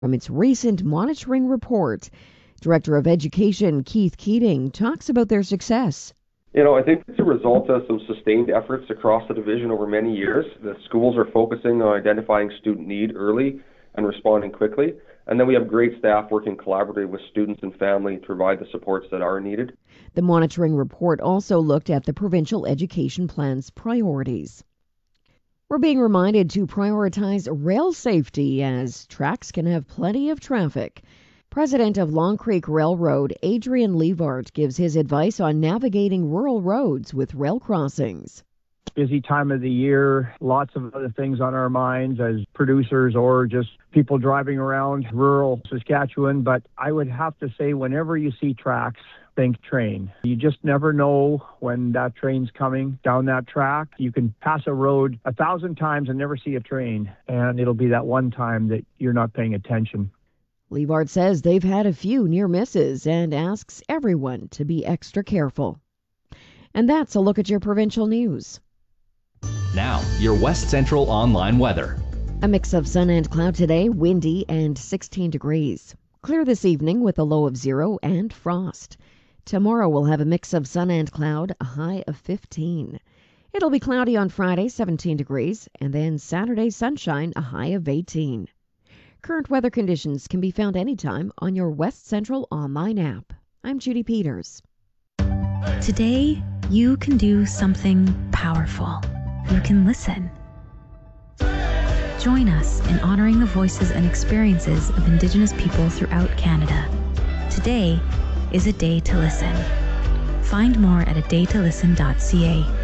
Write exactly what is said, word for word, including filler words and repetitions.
From its recent monitoring report, Director of Education Keith Keating talks about their success. You know, I think it's a result of some sustained efforts across the division over many years. The schools are focusing on identifying student need early and responding quickly. And then we have great staff working collaboratively with students and family to provide the supports that are needed. The monitoring report also looked at the provincial education plan's priorities. We're being reminded to prioritize rail safety as tracks can have plenty of traffic. President of Long Creek Railroad, Adrian Levart, gives his advice on navigating rural roads with rail crossings. Busy time of the year, lots of other things on our minds as producers or just people driving around rural Saskatchewan. But I would have to say, whenever you see tracks, think train. You just never know when that train's coming down that track. You can pass a road a thousand times and never see a train, and it'll be that one time that you're not paying attention. Levart says they've had a few near misses and asks everyone to be extra careful. And that's a look at your provincial news. Now, your West Central Online weather. A mix of sun and cloud today, windy and sixteen degrees. Clear this evening with a low of zero and frost. Tomorrow we'll have a mix of sun and cloud, a high of fifteen. It'll be cloudy on Friday, seventeen degrees, and then Saturday sunshine, a high of eighteen. Current weather conditions can be found anytime on your West Central Online app. I'm Judy Peters. Today, you can do something powerful. You can listen. Join us in honoring the voices and experiences of Indigenous people throughout Canada. Today is a day to listen. Find more at a day to listen dot c a.